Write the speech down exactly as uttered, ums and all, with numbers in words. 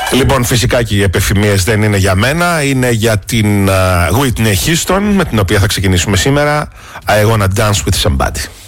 Λοιπόν, φυσικά και οι επεφημίες δεν είναι για μένα, είναι για την uh, Whitney Houston, με την οποία θα ξεκινήσουμε σήμερα. I wanna dance with somebody.